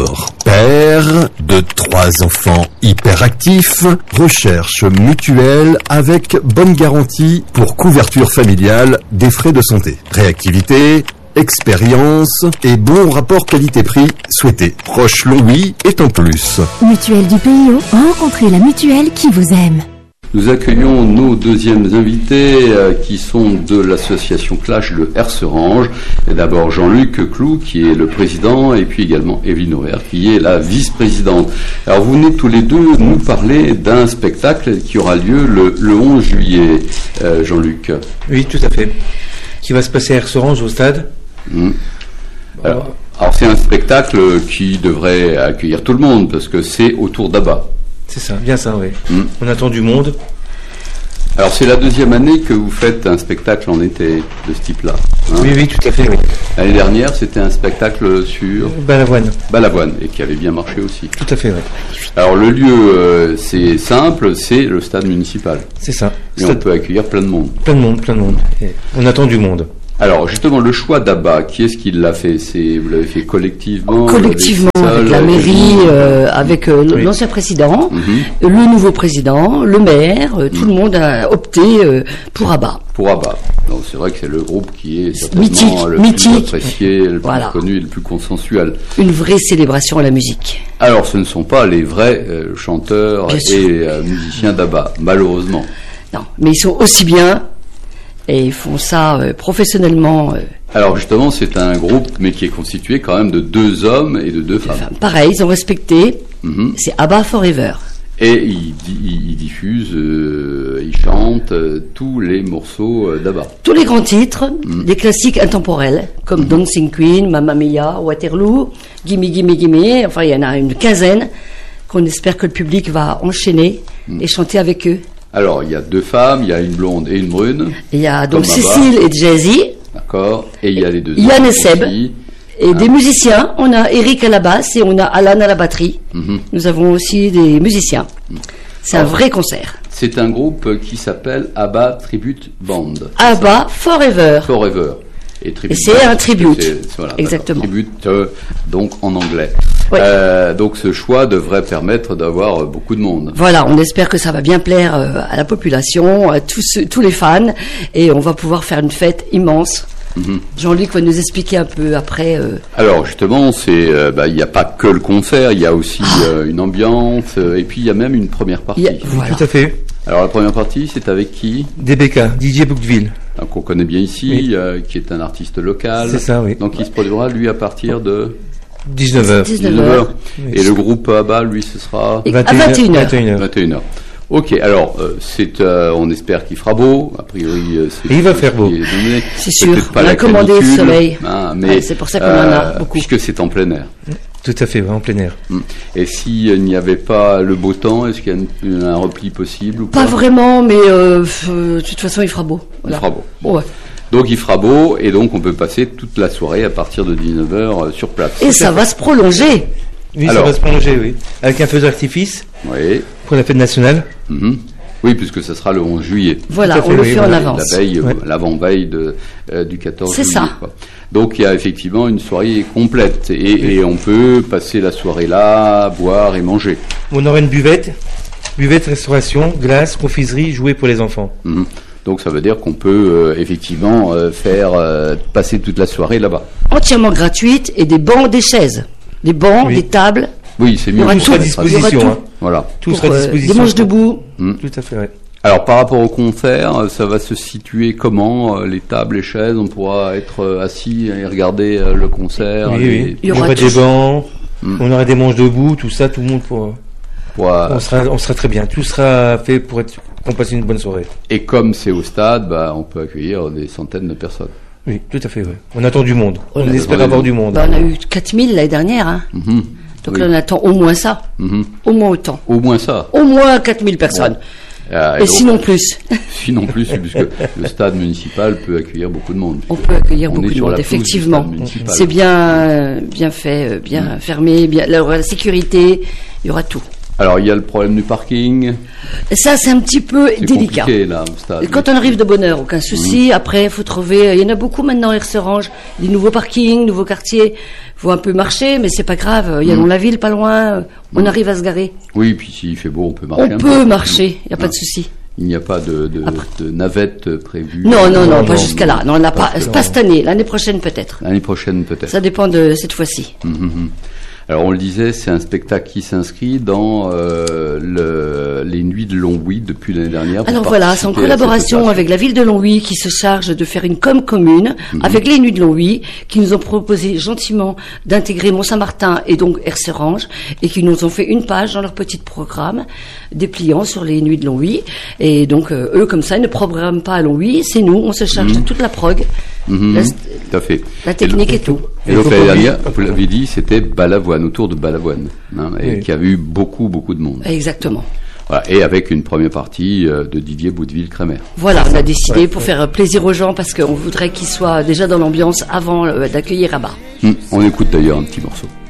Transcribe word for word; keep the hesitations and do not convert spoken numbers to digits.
Alors, père de trois enfants hyperactifs, recherche mutuelle avec bonne garantie pour couverture familiale des frais de santé. Réactivité, expérience et bon rapport qualité-prix souhaité. Proche Longwy est en plus. Mutuelle du P I O, rencontrez la mutuelle qui vous aime. Nous accueillons nos deuxièmes invités euh, qui sont de l'association Clash de Herserange. Et d'abord Jean-Luc Clou qui est le président et puis également Evelyne Hoer qui est la vice-présidente. Alors vous venez tous les deux nous parler d'un spectacle qui aura lieu le, le onze juillet, euh, Jean-Luc. Oui, tout à fait. Qui va se passer à Herserange au stade. Mmh. Alors, alors c'est un spectacle qui devrait accueillir tout le monde parce que c'est autour d'Abba. C'est ça, bien ça, oui. Mmh. On attend du monde. Alors c'est la deuxième année que vous faites un spectacle en été de ce type-là. Hein. Oui, oui, tout à fait, oui. L'année dernière, c'était un spectacle sur Balavoine. Balavoine, et qui avait bien marché aussi. Tout à fait, oui. Alors le lieu, euh, c'est simple, c'est le stade municipal. C'est ça. Et Stade... on peut accueillir plein de monde. Plein de monde, plein de monde. Et on attend du monde. Alors justement, le choix d'Abba, qui est-ce qui l'a fait? C'est, vous l'avez fait collectivement? Collectivement, avec la mairie, euh, avec euh, oui. l'ancien président, mm-hmm. le nouveau président, le maire, euh, mm. tout le monde a opté euh, pour Abba. Pour Abba. Donc c'est vrai que c'est le groupe qui est certainement mythique, le mythique. plus apprécié, le voilà. plus connu et le plus consensuel. Une vraie célébration à la musique. Alors ce ne sont pas les vrais euh, chanteurs bien et euh, musiciens d'Abba, malheureusement. Non, mais ils sont aussi bien. Et ils font ça euh, professionnellement. Euh, Alors justement, c'est un groupe, mais qui est constitué quand même de deux hommes et de deux femmes. femmes. Pareil, ils ont respecté. Mm-hmm. C'est Abba Forever. Et ils, ils, ils diffusent, euh, ils chantent euh, tous les morceaux euh, d'Abba. Tous les grands titres, mm. des classiques intemporels, comme mm-hmm. Dancing Queen, Mamma Mia, Waterloo, Gimme Gimme Gimme. Enfin, il y en a une quinzaine qu'on espère que le public va enchaîner mm. et chanter avec eux. Alors, il y a deux femmes, il y a une blonde et une brune. Il y a donc Cécile et Jay-Z. D'accord. Et il y a les deux. Yann et Seb. Et ah. des musiciens. On a Eric à la basse et on a Alan à la batterie. Mm-hmm. Nous avons aussi des musiciens. Mm. C'est Alors, un vrai concert. C'est un groupe qui s'appelle Abba Tribute Band. Abba Forever. Forever. Et, et c'est un tribute. C'est, voilà, exactement. Tribute, euh, donc en anglais. Oui. Euh, donc ce choix devrait permettre d'avoir beaucoup de monde. Voilà, on espère que ça va bien plaire euh, à la population, à tous, tous les fans, et on va pouvoir faire une fête immense. Mm-hmm. Jean-Luc va nous expliquer un peu après. Euh... Alors justement, c'est, euh, bah, il n'y a pas que le concert, il y a aussi ah. euh, une ambiance, euh, et puis il y a même une première partie. A, voilà. Tout à fait. Alors la première partie, c'est avec qui? D B K, D J Boukville. Qu'on connaît bien ici, oui. euh, qui est un artiste local. C'est ça, oui. Donc il se produira, lui, à partir de dix-neuf heures. dix-neuf heures. Oui. Et le groupe Abba, lui, ce sera vingt et une heures. vingt et une heures. Ok, alors, euh, c'est, euh, on espère qu'il fera beau. A priori, euh, c'est. Et il va faire beau. C'est sûr. On a commandé le soleil. Hein, mais ouais, c'est pour ça qu'on euh, en a beaucoup. Puisque c'est en plein air. Tout à fait, en plein air. Et s'il euh, n'y avait pas le beau temps, est-ce qu'il y a un, un repli possible ou pas? Pas vraiment, mais euh, euh, de toute façon, il fera beau. Voilà. Il fera beau. Bon. Ouais. Donc il fera beau et donc on peut passer toute la soirée à partir de dix-neuf heures euh, sur place. Et ça va se prolonger. Oui, Alors, ça va se prolonger, oui. Avec un feu d'artifice. Oui. Pour la fête nationale. Mm-hmm. Oui, puisque ça sera le onze juillet. Voilà, fait, on le oui, fait voilà. en avance. La veille, ouais. l'avant-veille de, euh, du quatorze C'est juillet. ça. Quoi. Donc il y a effectivement une soirée complète et, oui. et on peut passer la soirée là, boire et manger. On aura une buvette, buvette, restauration, glace, confiserie, jouets pour les enfants. Mm-hmm. Donc ça veut dire qu'on peut euh, effectivement euh, faire euh, passer toute la soirée là-bas. Entièrement gratuite et des bancs, des chaises, des bancs, oui. des tables. Oui, c'est mieux. Il y aura tout à disposition. Hein. Voilà. Tout pour, sera à euh, disposition. Des manches debout. Mmh. Tout à fait. Ouais. Alors par rapport au concert, ça va se situer comment? Les tables, les chaises, on pourra être assis et regarder le concert. Oui, et... oui. Il y aura, il y aura des bancs. Mmh. On aura des manches debout, tout ça, tout le monde pour. Ouais. On sera, on sera très bien. Tout sera fait pour être, pour passer une bonne soirée. Et comme c'est au stade, bah, on peut accueillir des centaines de personnes. Oui, tout à fait. Ouais. On attend du monde. On, on espère a avoir du monde. Bah, on a eu quatre mille l'année dernière. Hein. Mmh. Donc oui. là, on attend au moins ça. Mmh. Au moins autant. Au moins ça. Au moins quatre mille personnes. Ouais. Ah, et, et donc, sinon plus. Sinon plus, puisque le stade municipal peut accueillir beaucoup de monde. On peut accueillir on beaucoup de monde, effectivement. C'est bien, bien fait, bien mmh. fermé, bien, la, la sécurité, il y aura tout. Alors, il y a le problème du parking. Et ça, c'est un petit peu c'est délicat. Là, au stade. Quand on arrive de bonne heure, aucun souci. Mmh. Après, il faut trouver. Il y en a beaucoup maintenant, Herserange, des nouveaux parkings, nouveaux quartiers. Il faut un peu marcher, mais c'est pas grave. Il y a mmh. la ville pas loin. On mmh. arrive à se garer. Oui, puis s'il fait beau, on peut marcher. On un peut peu. marcher. Il y a pas de souci. Il n'y a pas de, de, de navette prévue. Non, non, non, non pas jusqu'à là. Non, on n'a pas. Pas, pas cette année. L'année prochaine peut-être. L'année prochaine peut-être. Ça dépend de cette fois-ci. Mmh, mmh. Alors on le disait, c'est un spectacle qui s'inscrit dans euh, le, les Nuits de Longwy depuis l'année dernière. Alors voilà, c'est en collaboration avec la ville de Longwy qui se charge de faire une com commune mmh. avec les Nuits de Longwy, qui nous ont proposé gentiment d'intégrer Mont-Saint-Martin et donc Herserange, et qui nous ont fait une page dans leur petit programme dépliant sur les Nuits de Longwy. Et donc euh, eux comme ça ils ne programment pas à Longwy, c'est nous, on se charge mmh. de toute la prog, mmh. la, tout à fait. la technique et, le, et tout. Et donc l'année dernière, vous l'avez dit, c'était Balavoine, autour de Balavoine, hein, et oui. qui avait eu beaucoup, beaucoup de monde. Exactement. Voilà, et avec une première partie euh, de Didier Boudeville-Crémer. Voilà, on a décidé ouais. pour faire plaisir aux gens, parce qu'on voudrait qu'ils soient déjà dans l'ambiance avant euh, d'accueillir Rabat. Hum, on écoute d'ailleurs un petit morceau.